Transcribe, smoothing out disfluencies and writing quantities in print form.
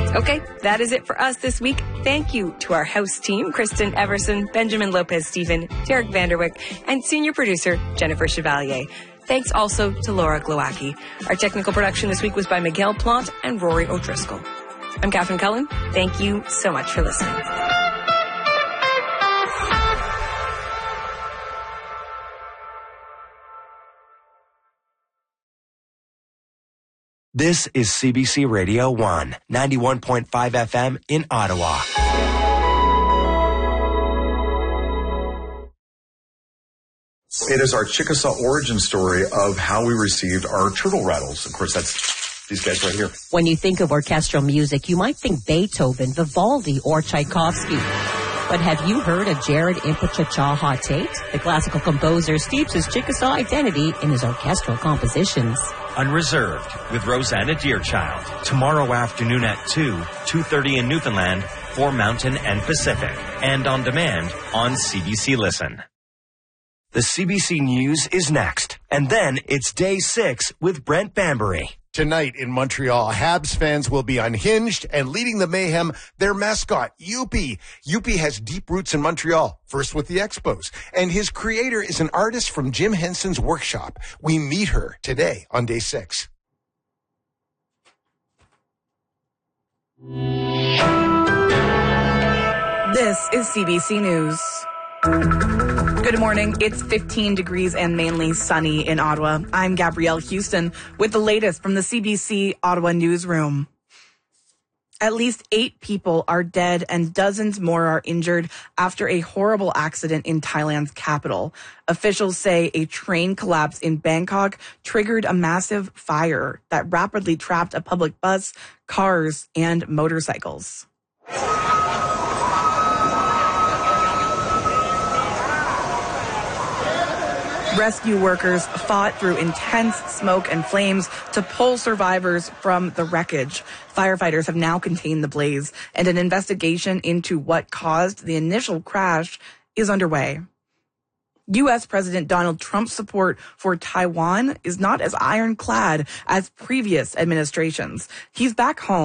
Okay, that is it for us this week. Thank you to our house team, Kristen Everson, Benjamin Lopez-Stephen, Derek Vanderwick, and senior producer, Jennifer Chevalier. Thanks also to Laura Glowacki. Our technical production this week was by Miguel Plant and Rory O'Driscoll. I'm Catherine Cullen. Thank you so much for listening. This is CBC Radio 1, 91.5 FM in Ottawa. It is our Chickasaw origin story of how we received our turtle rattles. Of course, that's these guys right here. When you think of orchestral music, you might think Beethoven, Vivaldi, or Tchaikovsky. But have you heard of Jared Impechachaha Tate? The classical composer steeps his Chickasaw identity in his orchestral compositions. Unreserved with Rosanna Deerchild. Tomorrow afternoon at 2:30 in Newfoundland for Mountain and Pacific. And on demand on CBC Listen. The CBC News is next. And then it's Day 6 with Brent Bambury. Tonight in Montreal, Habs fans will be unhinged and leading the mayhem, their mascot, Youppi. Youppi has deep roots in Montreal, first with the Expos. And his creator is an artist from Jim Henson's workshop. We meet her today on Day 6. This is CBC News. Good morning. It's 15 degrees and mainly sunny in Ottawa. I'm Gabrielle Houston with the latest from the CBC Ottawa newsroom. At least 8 people are dead and dozens more are injured after a horrible accident in Thailand's capital. Officials say a train collapse in Bangkok triggered a massive fire that rapidly trapped a public bus, cars, and motorcycles. Rescue workers fought through intense smoke and flames to pull survivors from the wreckage. Firefighters have now contained the blaze, and an investigation into what caused the initial crash is underway. U.S. President Donald Trump's support for Taiwan is not as ironclad as previous administrations. He's back home.